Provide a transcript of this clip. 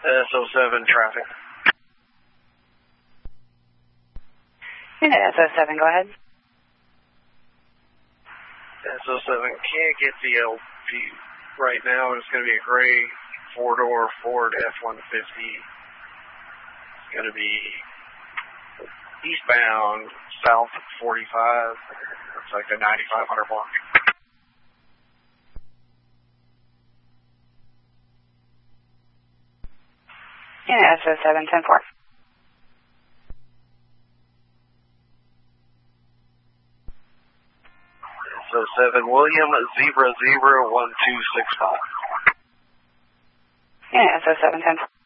SO7 traffic. Unit SO7, go ahead. SO7 can't get the LP right now. It's going to be a gray four-door Ford F-150. It's going to be eastbound south of 45. Looks like the 9500 block. Unit SO7, 10-4. SO7 William Zebra 1265. Unit SO7, 10-4.